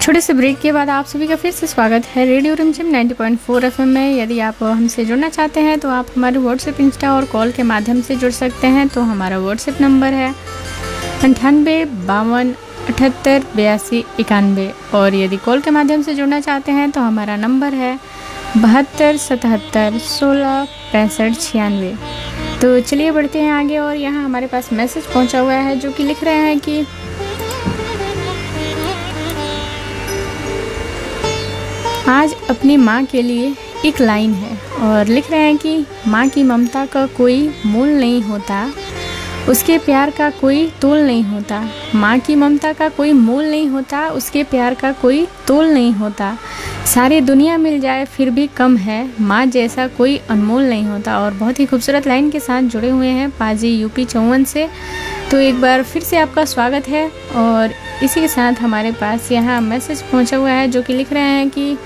छोटे से ब्रेक के बाद आप सभी का फिर से स्वागत है रेडियो रिमझिम 90.4 एफएम में। यदि आप हमसे जुड़ना चाहते हैं तो आप हमारे व्हाट्सएप, इंस्टा और कॉल के माध्यम से जुड़ सकते हैं। तो हमारा व्हाट्सएप नंबर है 9852788291 और यदि कॉल के माध्यम से जुड़ना चाहते हैं तो हमारा नंबर है 7277166596। तो चलिए बढ़ते हैं आगे। और यहाँ हमारे पास मैसेज पहुँचा हुआ है जो कि लिख रहे हैं कि आज अपनी माँ के लिए एक लाइन है और लिख रहे हैं कि माँ की ममता का कोई मोल नहीं होता, उसके प्यार का कोई तोल नहीं होता। माँ की ममता का कोई मोल नहीं होता, उसके प्यार का कोई तोल नहीं होता। सारी दुनिया मिल जाए फिर भी कम है, माँ जैसा कोई अनमोल नहीं होता। और बहुत ही खूबसूरत लाइन के साथ जुड़े हुए हैं पाजी यूपी 54 से। तो एक बार फिर से आपका स्वागत है। और इसी के साथ हमारे पास यहाँ मैसेज पहुँचा हुआ है जो कि लिख रहे हैं कि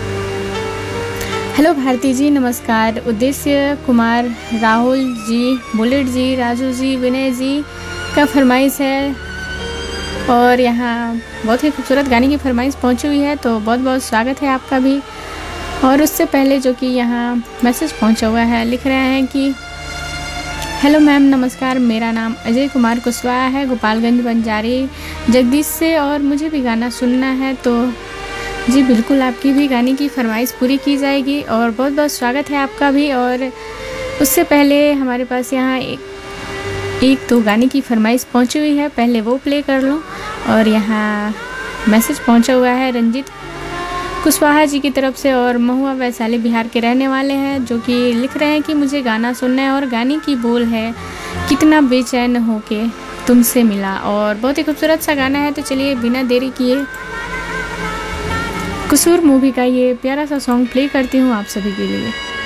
हेलो भारती जी, नमस्कार। उद्देश्य कुमार, राहुल जी, बुलेट जी, राजू जी, विनय जी का फरमाइश है और यहाँ बहुत ही खूबसूरत गाने की फरमाइश पहुँची हुई है। तो बहुत बहुत स्वागत है आपका भी। और उससे पहले जो कि यहाँ मैसेज पहुँचा हुआ है, लिख रहे हैं कि हेलो मैम, नमस्कार। मेरा नाम अजय कुमार कुशवाहा है, गोपालगंज बंजारी जगदीश से, और मुझे भी गाना सुनना है। तो जी बिल्कुल, आपकी भी गाने की फरमाइश पूरी की जाएगी और बहुत बहुत स्वागत है आपका भी। और उससे पहले हमारे पास यहाँ एक तो गाने की फरमाइश पहुँची हुई है, पहले वो प्ले कर लूँ। और यहाँ मैसेज पहुँचा हुआ है रंजीत कुशवाहा जी की तरफ से और महुआ वैशाली बिहार के रहने वाले हैं, जो कि लिख रहे हैं कि मुझे गाना सुनना है और गाने की बोल है कितना बेचैन होके तुमसे मिला। और बहुत ही खूबसूरत सा गाना है। तो चलिए बिना देरी किए कसूर मूवी का ये प्यारा सा सॉन्ग प्ले करती हूँ आप सभी के लिए।